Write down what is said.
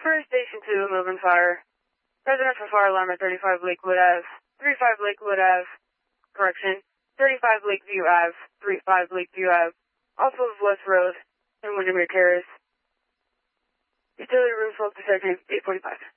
First Station 2, moving fire. Residential fire alarm at 35 Lakewood Ave. 35 Lakewood Ave. Correction. 35 Lakeview Ave. 35 Lakeview Ave. Also of West Road and Windermere Terrace. Utility room smoke detected 845.